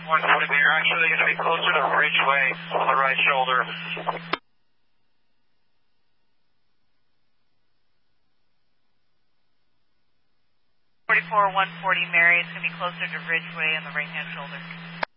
140, you're actually going to be closer to Ridgeway on the right shoulder. 44 140 Mary, it's going to be closer to Ridgeway on the right-hand shoulder.